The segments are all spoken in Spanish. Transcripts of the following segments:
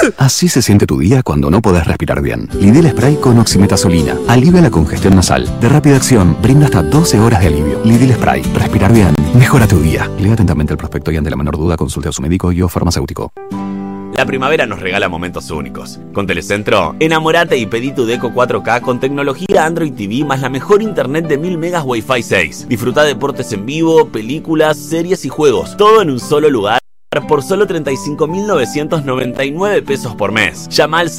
Así se siente tu día cuando no podés respirar bien. Lidl Spray con oximetazolina. Alivia la congestión nasal. De rápida acción, brinda hasta 12 horas de alivio. Lidl Spray. Respirar bien. Mejora tu día. Lea atentamente el prospecto y ante la menor duda consulte a su médico y o farmacéutico. La primavera nos regala momentos únicos. Con Telecentro, enamorate y pedí tu Deco 4K con tecnología Android TV más la mejor internet de 1000 megas Wi-Fi 6. Disfruta deportes en vivo, películas, series y juegos. Todo en un solo lugar por solo 35.999 pesos por mes. Llama al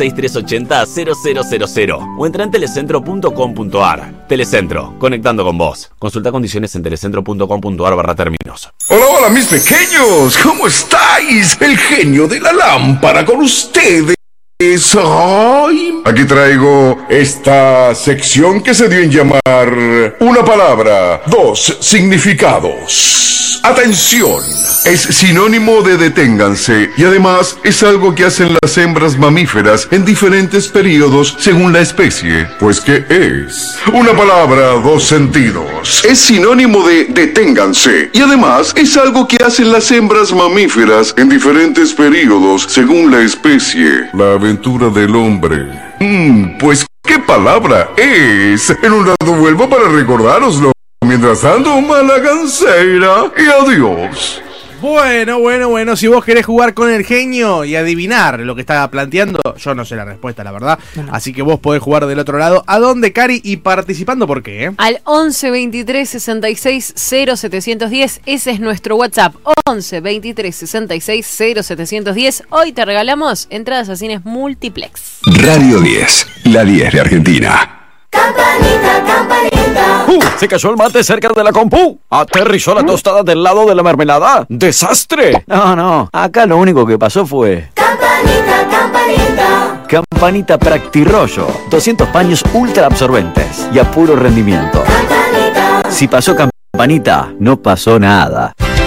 6380-0000 o entra en telecentro.com.ar. Telecentro, conectando con vos. Consulta condiciones en telecentro.com.ar/términos. Hola, mis pequeños, ¿cómo estáis? El genio de la lámpara con ustedes. Ay, aquí traigo esta sección que se dio en llamar una palabra, dos significados. Atención, es sinónimo de deténganse y además es algo que hacen las hembras mamíferas en diferentes periodos según la especie. Pues ¿qué es? Una palabra, dos sentidos. Es sinónimo de deténganse y además es algo que hacen las hembras mamíferas en diferentes periodos según la especie. La aventura del hombre. Pues ¿qué palabra es? En un rato vuelvo para recordároslo. Mientras tanto, malagancera y adiós. Bueno, si vos querés jugar con el genio y adivinar lo que está planteando, yo no sé la respuesta, la verdad. No. Así que vos podés jugar del otro lado. ¿A dónde, Cari? Y participando, ¿por qué? Al 11 23 66 0710, ese es nuestro WhatsApp. 11 23 66 0710. Hoy te regalamos entradas a cines multiplex. Radio 10, la 10 de Argentina. Campanita, campanita. Se cayó el mate cerca de la compu. Aterrizó la tostada del lado de la mermelada. ¡Desastre! No, acá lo único que pasó fue... Campanita, campanita. Campanita Practirollo. 200 paños ultra absorbentes y a puro rendimiento. Campanita. Si pasó campanita, no pasó nada.